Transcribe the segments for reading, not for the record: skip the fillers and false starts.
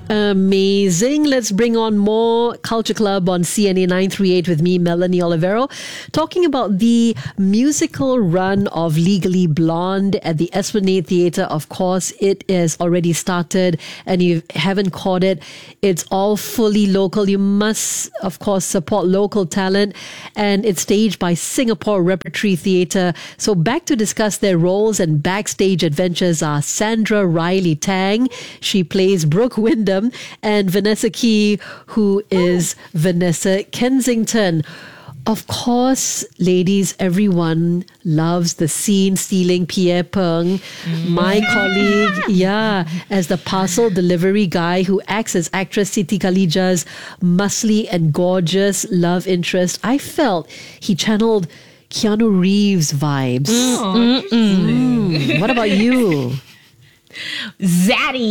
Amazing. Let's bring on more Culture Club on CNA 938 with me, Melanie Olivero, talking about the musical run of Legally Blonde at the Esplanade Theatre. Of course, it is already started and you haven't caught it. It's all fully local. You must, of course, support local talent, and it's staged by Singapore Repertory Theatre. So back to discuss their roles and backstage adventures are Sandra Riley Tang. She plays Brooke Wyndham, and Vanessa Key, who is Vanessa Kensington. Of course, ladies, everyone loves the scene-stealing Pierre Peng, my colleague, as the parcel delivery guy who acts as actress Siti Khalija's muscly and gorgeous love interest. I felt he channeled Keanu Reeves vibes. What about you? Zaddy.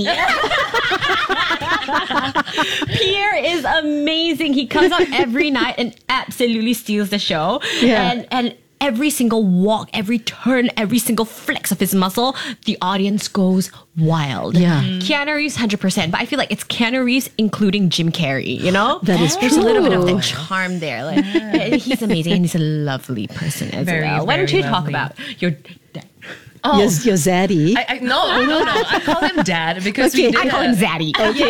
Pierre is amazing. He comes out every night and absolutely steals the show. And every single walk, every turn, every single flex of his muscle, the audience goes wild. Keanu Reeves 100%, but I feel like it's Keanu Reeves including Jim Carrey, you know? That is There's true. a little bit of that charm there. Like, he's amazing and he's a lovely person as well. Why don't you talk about your dad? Oh. Your zaddy. No. I call him Dad because I call him Zaddy.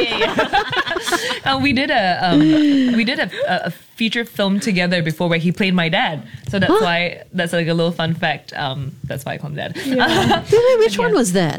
We did a feature film together before where he played my dad. So that's why that's like a little fun fact. That's why I call him Dad. Which one was that?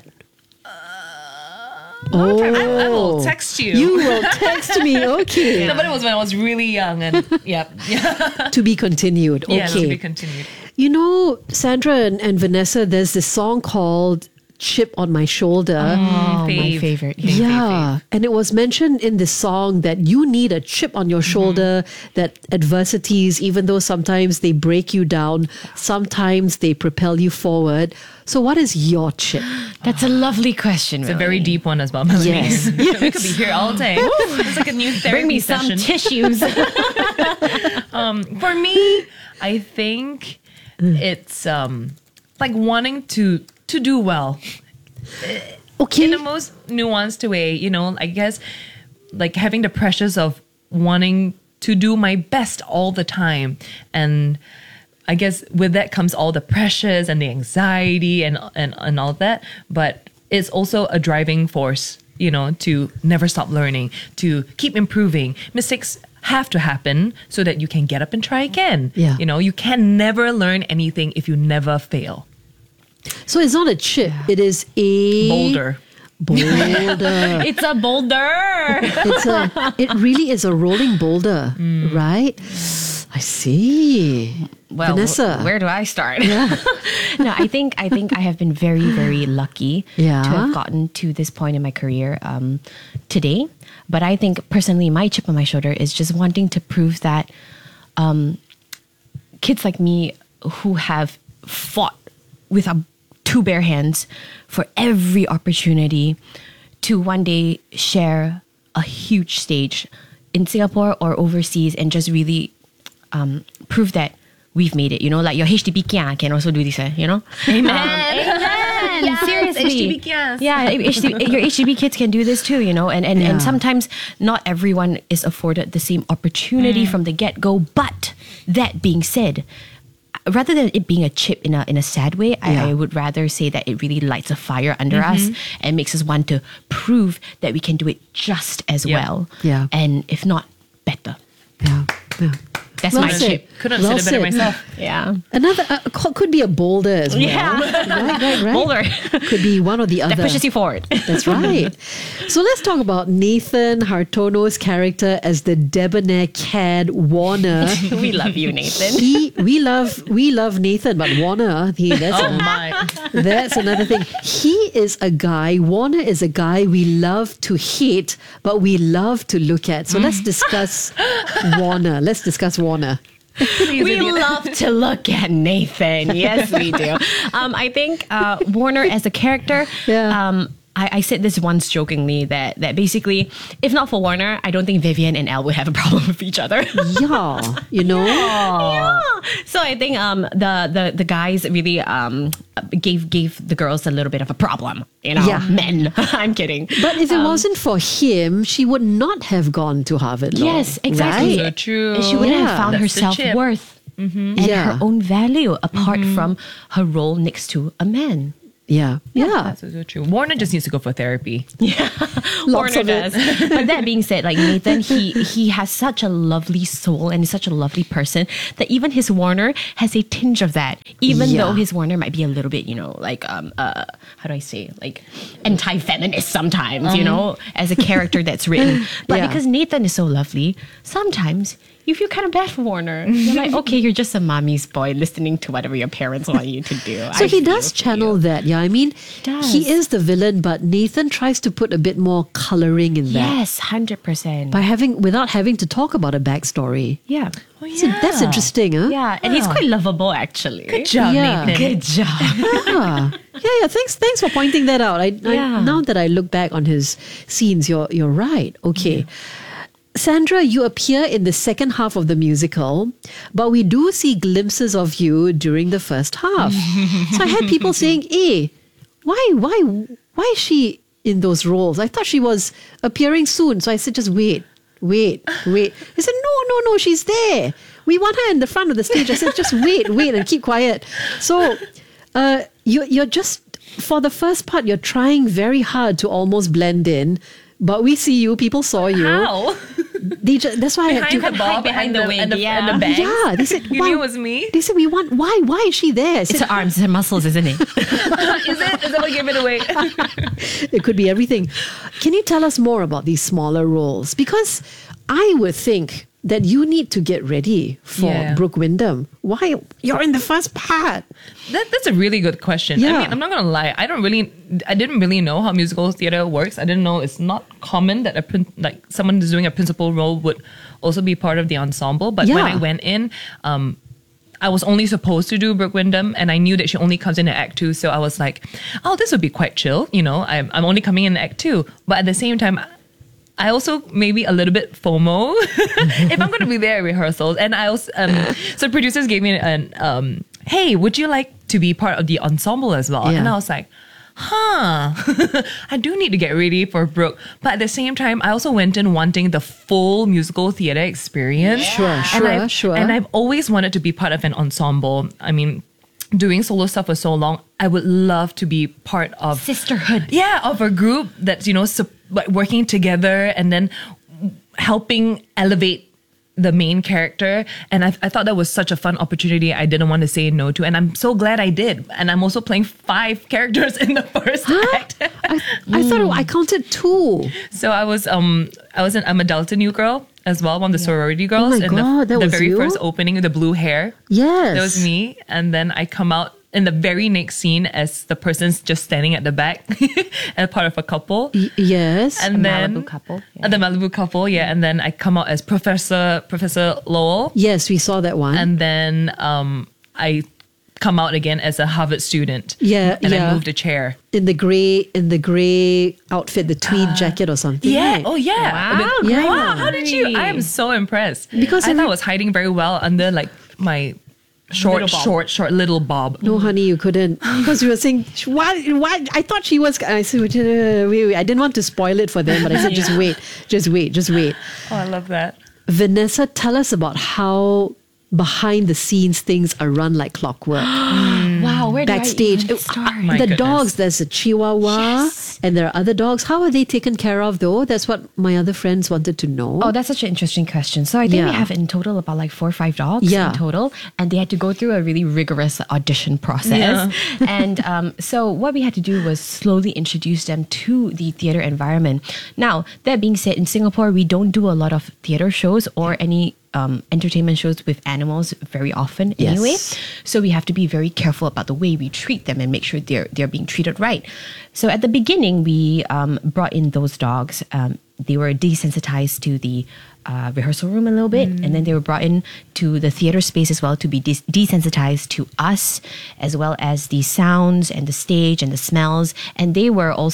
I will text you. You will text me. Okay. No, but it was when I was really young and To be continued. Okay. Yeah, to be continued. You know, Sandra and Vanessa, there's this song called Chip on My Shoulder. My favorite. And it was mentioned in this song that you need a chip on your shoulder, that adversities, even though sometimes they break you down, sometimes they propel you forward. So what is your chip? That's a lovely question. It's a very deep one as well, Melanie. Yes. We could be here all day. It's like a new therapy Bring me session. some tissues. For me, I think it's like wanting to do well. Okay. In the most nuanced way, you know, I guess like having the pressures of wanting to do my best all the time. And I guess with that comes all the pressures and the anxiety and all that. But it's also a driving force, you know, to never stop learning, to keep improving. Mistakes have to happen so that you can get up and try again. Yeah. You know, you can never learn anything if you never fail. So it's not a chip. It is a... Boulder. It's a boulder. It really is a rolling boulder, right? I see. Well, Vanessa, where do I start? No, I think I have been very, very lucky to have gotten to this point in my career today. But I think personally, my chip on my shoulder is just wanting to prove that kids like me who have fought with two bare hands for every opportunity to one day share a huge stage in Singapore or overseas and just really prove that we've made it. You know, like your HDB kia can also do this, you know? Amen. Yes, seriously. HDB kias. Yeah, your HDB kids can do this too, you know? And sometimes not everyone is afforded the same opportunity from the get-go. But that being said, rather than it being a chip in a sad way, I would rather say that it really lights a fire under us and makes us want to prove that we can do it just as well. Yeah. And if not, better. Yeah. That's Well my said. chip. Couldn't have said it better myself. Yeah. Another could be a boulder as well. Yeah. Right. Boulder. Could be one or the other. That pushes you forward. That's right. So let's talk about Nathan Hartono's character as the debonair cad Warner. We love you, Nathan. We love Nathan, but Warner, that's another thing. He is a guy, Warner is a guy we love to hate, but we love to look at. So let's discuss Warner. We love to look at Nathan. Yes, we do. I think Warner as a character, I said this once jokingly that basically, if not for Warner, I don't think Vivian and Elle would have a problem with each other. Yeah, you know. Yeah. So I think the guys really gave the girls a little bit of a problem. You know, Yeah. men. I'm kidding. But if it wasn't for him, she would not have gone to Harvard Law. Yes, exactly. Right? So true. And she wouldn't have Yeah. found her That's the chip. self-worth and Yeah. her own value apart from her role next to a man. Yeah. Yeah. That's so true. Warner just needs to go for therapy. Lots Warner of it. does. But that being said, like Nathan, he has such a lovely soul and is such a lovely person that even his Warner has a tinge of that. Even Yeah. though his Warner might be a little bit, you know, like how do I say, like anti-feminist sometimes, you know, as a character that's written. But Yeah. because Nathan is so lovely, sometimes you feel kind of bad for Warner. You're like, okay, you're just a mommy's boy listening to whatever your parents want you to do. So I he feel does for channel you. that, yeah. I mean, does. he is the villain, but Nathan tries to put a bit more coloring in that Yes, 100%. without having to talk about a backstory. Yeah. So that's interesting, huh? Yeah, and he's quite lovable actually. Good job, Yeah. Nathan. Good job. Yeah. Thanks for pointing that out. Yeah. Now that I look back on his scenes, you're right. Okay. Sandra, you appear in the second half of the musical, but we do see glimpses of you during the first half. So I had people saying, why is she in those roles? I thought she was appearing soon. So I said, just wait. They said, no, she's there. We want her in the front of the stage. I said, just wait and keep quiet. So you're just, for the first part, you're trying very hard to almost blend in. But we see you, people saw you. How? That's why I had Behind to. the bob, behind the wig, and the yeah. bangs. Yeah, they said, You why, knew it was me? They said, why is she there? I It's said, her arms, it's her muscles, isn't it? Is that what gave it away? it could be everything. Can you tell us more about these smaller roles? Because I would think that you need to get ready for Yeah. Brooke Wyndham. Why? You're in the first part. That's a really good question. Yeah. I mean, I'm not gonna lie. I didn't really know how musical theater works. I didn't know it's not common that someone who's doing a principal role would also be part of the ensemble. But when Yeah. I went in, I was only supposed to do Brooke Wyndham, and I knew that she only comes in Act 2. So I was like, oh, this would be quite chill. You know, I'm only coming in Act 2. But at the same time, I also maybe a little bit FOMO if I'm going to be there at rehearsals. And I also, so producers gave me an, hey, would you like to be part of the ensemble as well? Yeah. And I was like, I do need to get ready for Brooke. But at the same time, I also went in wanting the full musical theater experience. Sure. And I've always wanted to be part of an ensemble. I mean, doing solo stuff for so long, I would love to be part of Sisterhood. yeah, of a group that's, you know, like working together and then helping elevate the main character. And I thought that was such a fun opportunity I didn't want to say no to. And I'm so glad I did. And I'm also playing 5 characters in the first act. I thought I counted 2. So I'm a Delta New Girl as well, one of the sorority girls. Oh my in God, that the was very you? first opening with the blue hair. Yes. That was me. And then I come out in the very next scene as the person's just standing at the back as part of a couple. Yes. And then Malibu couple, The Malibu couple, yeah. And then I come out as Professor Lowell. Yes, we saw that one. And then I come out again as a Harvard student. Yeah, And yeah. I moved a chair. in the gray outfit, the tweed jacket or something. Yeah. right? Oh, yeah. Wow, But- great. Wow. How did you? I am so impressed. Because I thought I every- was hiding very well under like my short little bob. No, honey, you couldn't. Because we were saying, why? I thought she was. I said, wait. I didn't want to spoil it for them, but I said, just wait. Oh, I love that. Vanessa, tell us about how behind the scenes things are run like clockwork. Wow, where Backstage, do I even start? My the goodness. dogs, there's a Chihuahua, Yes. and there are other dogs. How are they taken care of though? That's what my other friends wanted to know. Oh, that's such an interesting question. So I think we Yeah. have in total about like 4 or 5 dogs Yeah. in total, and they had to go through a really rigorous audition process. And so what we had to do was slowly introduce them to the theater environment. Now, that being said, in Singapore, we don't do a lot of theater shows or any entertainment shows with animals very often Yes. anyway. So we have to be very careful about the way we treat them and make sure they're being treated right. So at the beginning, we brought in those dogs. They were desensitized to the rehearsal room a little bit, and then they were brought in to the theater space as well to be desensitized to us, as well as the sounds and the stage and the smells. And they were also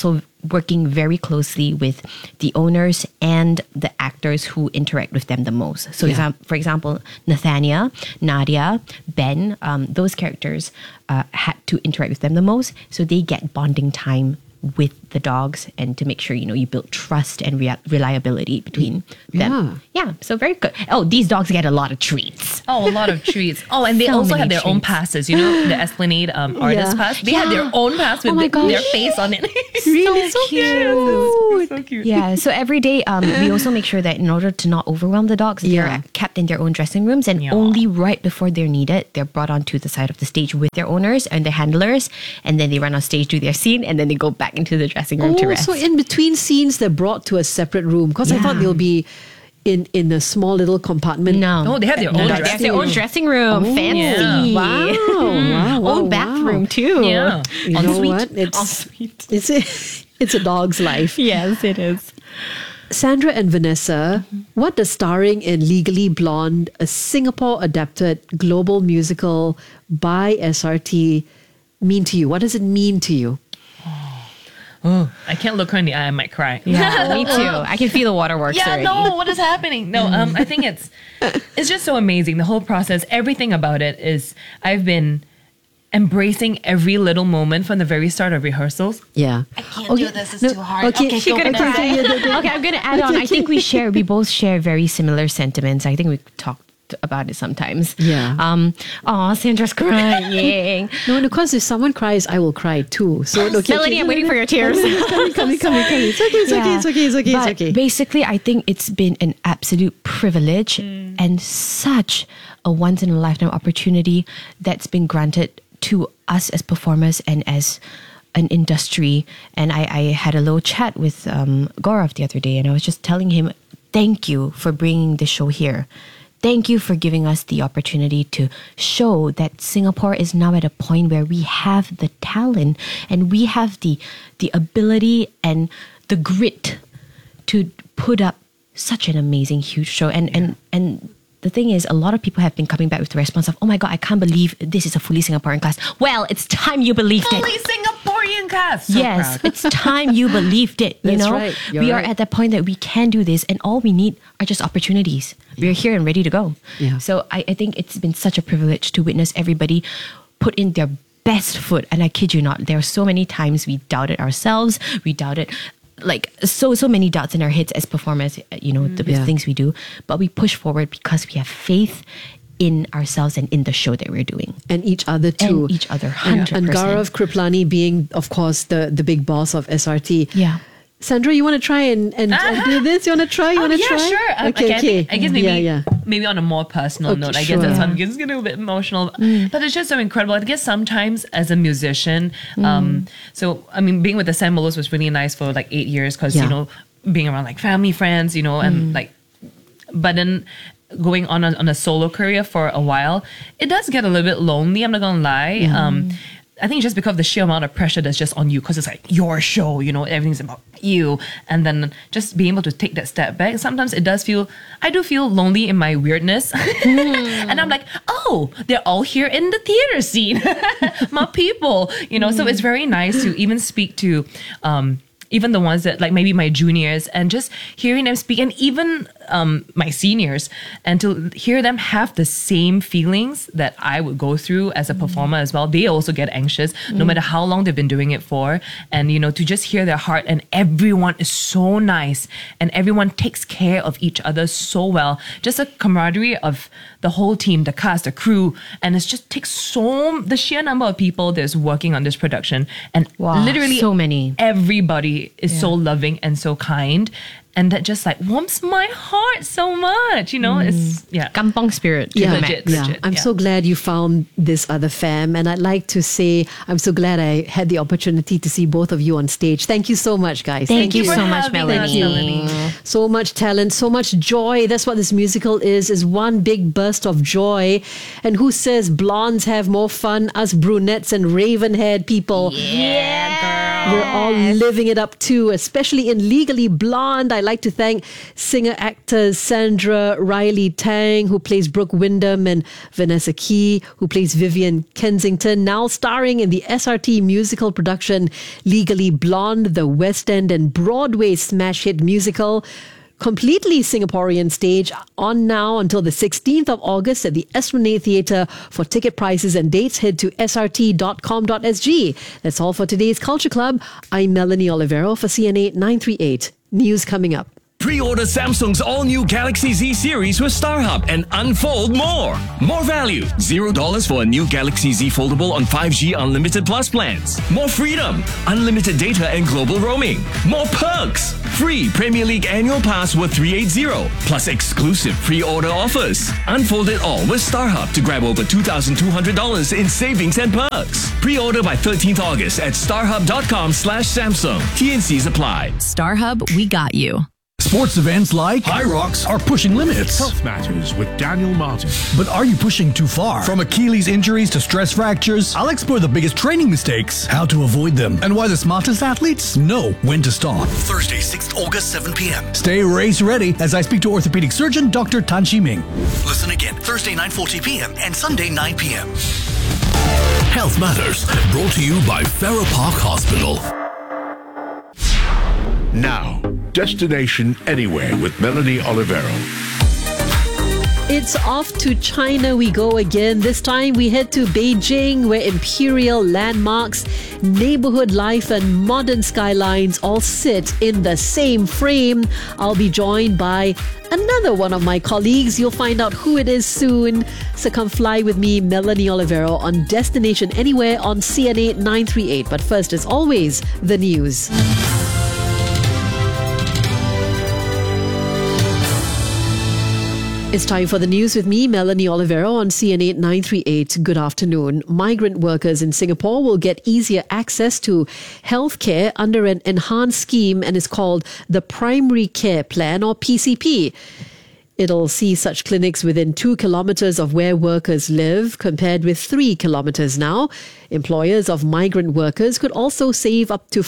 working very closely with the owners and the actors who interact with them the most. So, for example, Nathania, Nadia, Ben, those characters had to interact with them the most. So they get bonding time with the dogs, and to make sure, you build trust and reliability between them. Yeah, so very good. Oh, these dogs get a lot of treats. Oh, a lot of treats. Oh, and they So also many have their own treats. passes. The Esplanade artist pass. They have their own pass with my gosh. their face on it. Really so cute. It's so cute. Yeah, so every day we also make sure that in order to not overwhelm the dogs, they're kept in their own dressing rooms, and only right before they're needed, they're brought onto the side of the stage with their owners and their handlers, and then they run on stage, do their scene, and then they go back into the dressing room to rest. So in between scenes, they're brought to a separate room, because I thought they'll be in a small little compartment. No. Oh, they have their own They have their own dressing room. Fancy. yeah. Wow. Own bathroom too. Yeah. You En know suite. what? It's a dog's life. Yes, it is. Sandra and Vanessa, what does starring in Legally Blonde, a Singapore-adapted global musical by SRT, mean to you? What does it mean to you? Oh, I can't look her in the eye. I might cry. Yeah, me too. I can feel the waterworks Yeah, already. no, what is happening? No, I think it's just so amazing. The whole process, everything about it is, I've been embracing every little moment from the very start of rehearsals. Yeah. I can't do this. It's too hard. Okay, Okay, she go gonna back. Okay, I'm gonna add on. I think we both share very similar sentiments. I think we talked about it sometimes. Yeah. Oh, Sandra's crying. No, and of course, if someone cries, I will cry too. So, okay, Melanie, I'm waiting for your tears. Coming. It's okay. Basically, I think it's been an absolute privilege and such a once in a lifetime opportunity that's been granted to us as performers and as an industry. And I had a little chat with Gaurav the other day, and I was just telling him, thank you for bringing the show here. Thank you for giving us the opportunity to show that Singapore is now at a point where we have the talent and we have the ability and the grit to put up such an amazing, huge show. And the thing is, a lot of people have been coming back with the response of, oh my God, I can't believe this is a fully Singaporean cast. Well, it's time you believed it. Fully Singaporean cast. So Yes, proud. it's time you believed it. You That's know, right. You're we are right. at that point that we can do this, and all we need are just opportunities. We're here and ready to go. Yeah. So I think it's been such a privilege to witness everybody put in their best foot. And I kid you not, there are so many times we doubted ourselves. We doubted. Like so many doubts in our heads as performers, the things we do, but we push forward because we have faith in ourselves and in the show that we're doing. And each other too. And each other, And 100%. Gaurav Kriplani being, of course, the big boss of SRT. Yeah. Sandra, you want to try and do this? You want to try? You want to yeah, try? sure. Okay. I guess maybe on a more personal Okay, note. I sure. guess that's why I'm just getting a bit emotional. But it's just so incredible. I guess sometimes as a musician, being with the Sam Willows was really nice for like 8 years because being around like family, friends, and like, but then going on a solo career for a while, it does get a little bit lonely. I'm not gonna lie. I think just because of the sheer amount of pressure that's just on you, because it's like your show, everything's about you. And then just being able to take that step back, sometimes I do feel lonely in my weirdness. And I'm like, oh, they're all here in the theater scene. My people, so it's very nice to even speak to, even the ones that like maybe my juniors, and just hearing them speak, and even my seniors, and to hear them have the same feelings that I would go through as a performer as well. They also get anxious no matter how long they've been doing it for. And, to just hear their heart, and everyone is so nice and everyone takes care of each other so well. Just a camaraderie of the whole team, the cast, the crew. And it just takes the sheer number of people that's working on this production. And Wow, literally so many. Everybody is so loving and so kind. And that just like warms my heart so much, it's, Kampong spirit. to Yeah, the max. legit. I'm so glad you found this other fam. And I'd like to say, I'm so glad I had the opportunity to see both of you on stage. Thank you so much, guys. Thank you for so much, having us, Melanie. So much talent, so much joy. That's what this musical is one big burst of joy. And who says blondes have more fun? Us brunettes and raven-haired people. Yeah, girl. We're all living it up too, especially in Legally Blonde. I I'd like to thank singer-actors Sandra Riley Tang, who plays Brooke Wyndham, and Vanessa Key, who plays Vivian Kensington, now starring in the SRT musical production Legally Blonde, the West End and Broadway smash hit musical. Completely Singaporean stage, on now until the 16th of August at the Esplanade Theatre. For ticket prices and dates, head to srt.com.sg. That's all for today's Culture Club. I'm Melanie Olivero for CNA 938. News coming up. Pre-order Samsung's all-new Galaxy Z series with StarHub and unfold more. More value. $0 for a new Galaxy Z foldable on 5G Unlimited Plus plans. More freedom. Unlimited data and global roaming. More perks. Free Premier League annual pass worth $380. Plus exclusive pre-order offers. Unfold it all with StarHub to grab over $2,200 in savings and perks. Pre-order by 13th August at starhub.com/Samsung. TNCs apply. StarHub, we got you. Sports events like High Rocks are pushing limits. Health Matters with Daniel Martin. But are you pushing too far? From Achilles injuries to stress fractures, I'll explore the biggest training mistakes, how to avoid them, and why the smartest athletes know when to stop. Thursday, 6th August, 7 p.m. Stay race ready as I speak to orthopedic surgeon Dr. Tan Chi Ming. Listen again, Thursday, 9:40 p.m. and Sunday, 9 p.m. Health Matters, brought to you by Farrer Park Hospital. Now, Destination Anywhere with Melanie Olivero. It's off to China we go again. This time we head to Beijing, where imperial landmarks, neighborhood life and modern skylines all sit in the same frame. I'll be joined by another one of my colleagues. You'll find out who it is soon. So come fly with me, Melanie Olivero, on Destination Anywhere on CNA 938. But first, as always, the news. It's time for the news with me, Melanie Olivero, on CNA 938. Good afternoon. Migrant workers in Singapore will get easier access to healthcare under an enhanced scheme, and is called the Primary Care Plan, or PCP. It'll see such clinics within 2 kilometers of where workers live, compared with 3 kilometers now. Employers of migrant workers could also save up to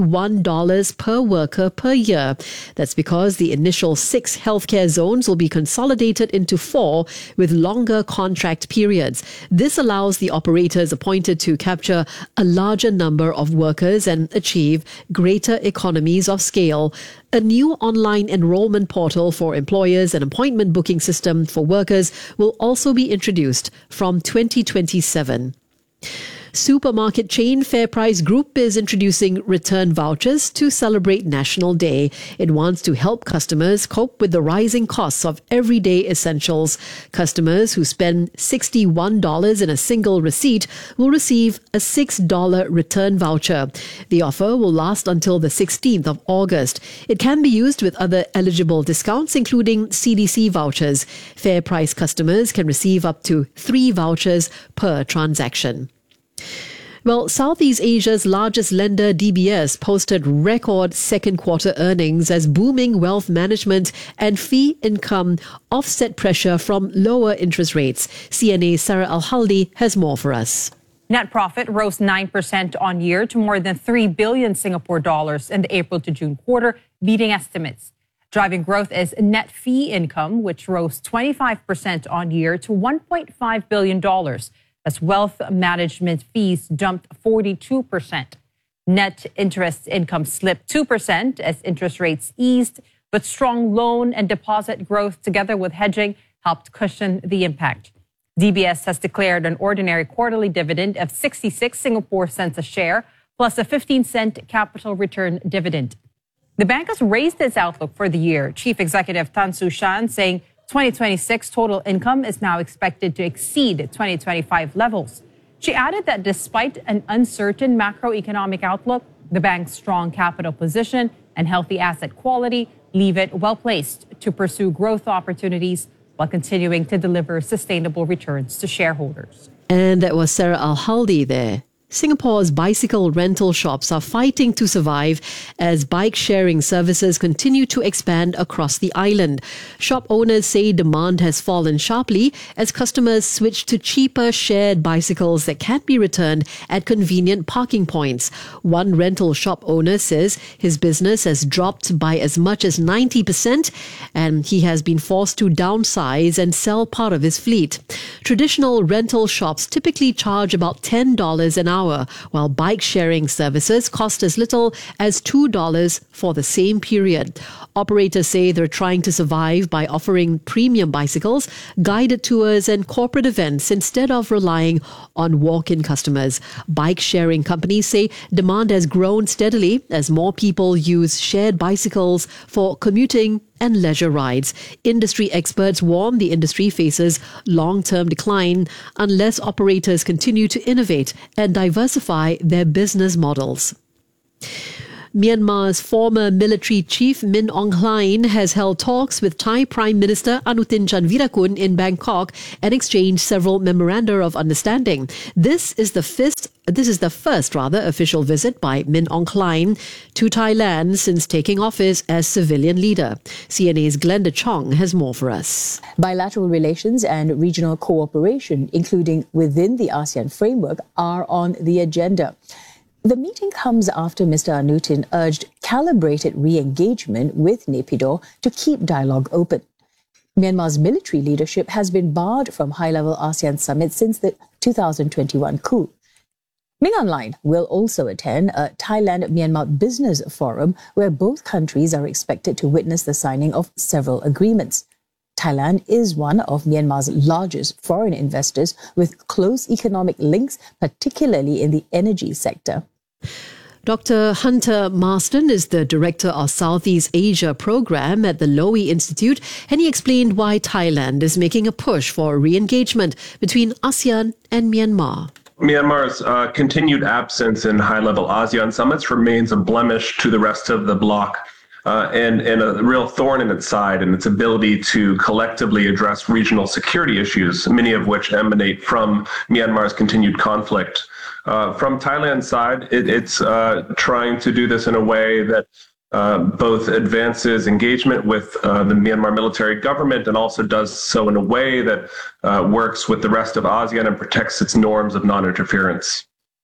$41 per worker per year. That's because the initial 6 healthcare zones will be consolidated into 4 with longer contract periods. This allows the operators appointed to capture a larger number of workers and achieve greater economies of scale. A new online enrollment portal for employers and appointment booking system for workers will also be introduced from 2027. Supermarket chain FairPrice Group is introducing return vouchers to celebrate National Day. It wants to help customers cope with the rising costs of everyday essentials. Customers who spend $61 in a single receipt will receive a $6 return voucher. The offer will last until the 16th of August. It can be used with other eligible discounts, including CDC vouchers. FairPrice customers can receive up to 3 vouchers per transaction. Well, Southeast Asia's largest lender, DBS, posted record second quarter earnings as booming wealth management and fee income offset pressure from lower interest rates. CNA's Sarah Al-Haldi has more for us. Net profit rose 9% on year to more than 3 billion Singapore dollars in the April to June quarter, beating estimates. Driving growth is net fee income, which rose 25% on year to $1.5 billion. As wealth management fees jumped 42%. Net interest income slipped 2% as interest rates eased, but strong loan and deposit growth together with hedging helped cushion the impact. DBS has declared an ordinary quarterly dividend of 66 Singapore cents a share, plus a 15-cent capital return dividend. The bank has raised its outlook for the year. Chief Executive Tan Su Shan saying 2026 total income is now expected to exceed 2025 levels. She added that despite an uncertain macroeconomic outlook, the bank's strong capital position and healthy asset quality leave it well-placed to pursue growth opportunities while continuing to deliver sustainable returns to shareholders. And that was Sarah Al-Haldi there. Singapore's bicycle rental shops are fighting to survive as bike sharing services continue to expand across the island. Shop owners say demand has fallen sharply as customers switch to cheaper shared bicycles that can be returned at convenient parking points. One rental shop owner says his business has dropped by as much as 90% and he has been forced to downsize and sell part of his fleet. Traditional rental shops typically charge about $10 an hour, while bike sharing services cost as little as $2 for the same period. Operators say they're trying to survive by offering premium bicycles, guided tours and corporate events instead of relying on walk-in customers. Bike sharing companies say demand has grown steadily as more people use shared bicycles for commuting and leisure rides. Industry experts warn the industry faces long-term decline unless operators continue to innovate and diversify their business models. Myanmar's former military chief Min Aung Hlaing has held talks with Thai Prime Minister Anutin Chanvirakul in Bangkok and exchanged several memoranda of understanding. This is the first official visit by Min Aung Hlaing to Thailand since taking office as civilian leader. CNA's Glenda Chong has more for us. Bilateral relations and regional cooperation, including within the ASEAN framework, are on the agenda. The meeting comes after Mr. Anutin urged calibrated re-engagement with Naypyidaw to keep dialogue open. Myanmar's military leadership has been barred from high-level ASEAN summits since the 2021 coup. Min Aung Hlaing will also attend a Thailand-Myanmar business forum where both countries are expected to witness the signing of several agreements. Thailand is one of Myanmar's largest foreign investors with close economic links, particularly in the energy sector. Dr. Hunter Marston is the director of Southeast Asia program at the Lowy Institute, and he explained why Thailand is making a push for re-engagement between ASEAN and Myanmar. Myanmar's continued absence in high-level ASEAN summits remains a blemish to the rest of the bloc. And a real thorn in its side and its ability to collectively address regional security issues, many of which emanate from Myanmar's continued conflict. From Thailand's side, it's trying to do this in a way that both advances engagement with the Myanmar military government and also does so in a way that works with the rest of ASEAN and protects its norms of non-interference.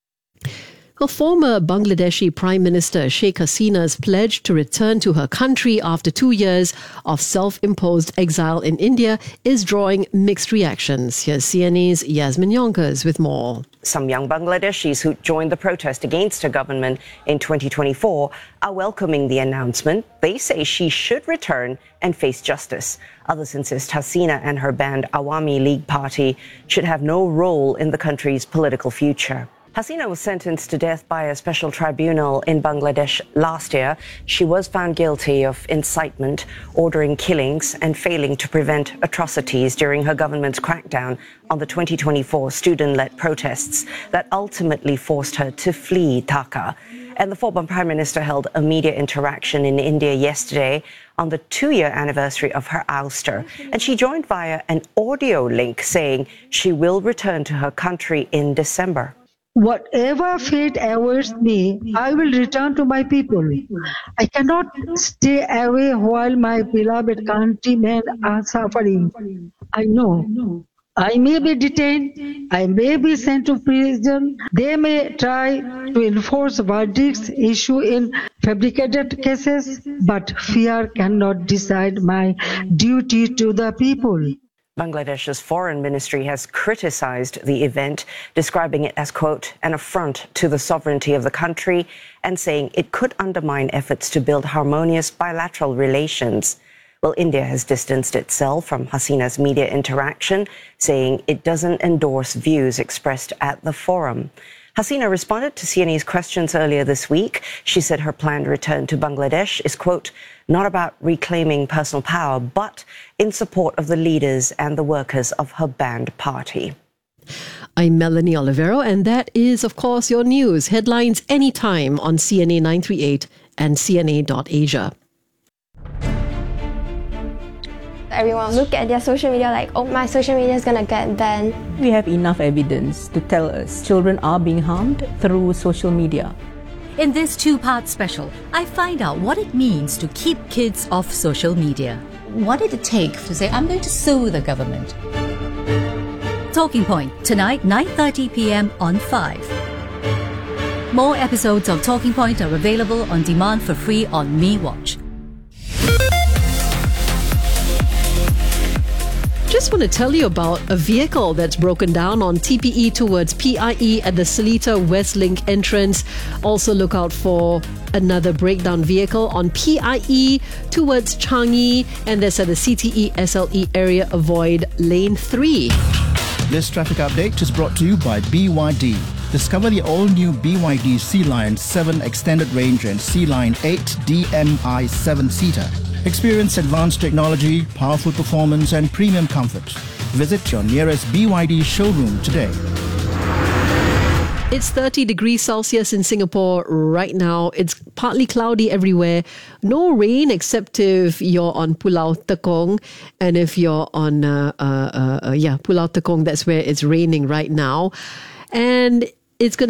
Well, former Bangladeshi Prime Minister Sheikh Hasina's pledge to return to her country after 2 years of self-imposed exile in India is drawing mixed reactions. Here's CNA's Yasmin Yonkers with more. Some young Bangladeshis who joined the protest against her government in 2024 are welcoming the announcement. They say she should return and face justice. Others insist Hasina and her banned Awami League party should have no role in the country's political future. Hasina was sentenced to death by a special tribunal in Bangladesh last year. She was found guilty of incitement, ordering killings, and failing to prevent atrocities during her government's crackdown on the 2024 student-led protests that ultimately forced her to flee Dhaka. And the former Prime Minister held a media interaction in India yesterday on the 2-year anniversary of her ouster. And she joined via an audio link saying she will return to her country in December. Whatever fate awaits me, I will return to my people. I cannot stay away while my beloved countrymen are suffering. I know. I may be detained. I may be sent to prison. They may try to enforce verdicts issued in fabricated cases, but fear cannot decide my duty to the people. Bangladesh's foreign ministry has criticized the event, describing it as, quote, an affront to the sovereignty of the country and saying it could undermine efforts to build harmonious bilateral relations. Well, India has distanced itself from Hasina's media interaction, saying it doesn't endorse views expressed at the forum. Hasina responded to CNA's questions earlier this week. She said her planned return to Bangladesh is, quote, not about reclaiming personal power, but in support of the leaders and the workers of her banned party. I'm Melanie Olivero, and that is, of course, your news. Headlines anytime on CNA 938 and CNA.Asia. Everyone look at their social media like, oh, my social media is gonna get banned. We have enough evidence to tell us children are being harmed through social media. In this two-part special, I find out what it means to keep kids off social media. What did it take to say, I'm going to sue the government? Talking Point, tonight, 9:30 p.m. on 5. More episodes of Talking Point are available on demand for free on MeWatch. Just want to tell you about a vehicle that's broken down on TPE towards PIE at the Seletar Westlink entrance. Also look out for another breakdown vehicle on PIE towards Changi, and that's at the CTE SLE area. Avoid lane 3. This traffic update is brought to you by BYD. Discover the all-new BYD Sea Lion 7 Extended Range and Sea Lion 8 DMI 7-seater. Experience advanced technology, powerful performance and premium comfort. Visit your nearest BYD showroom today. It's 30 degrees Celsius in Singapore right now. It's partly cloudy everywhere. No rain except if you're on Pulau Tekong. And if you're on Pulau Tekong, that's where it's raining right now. And it's going to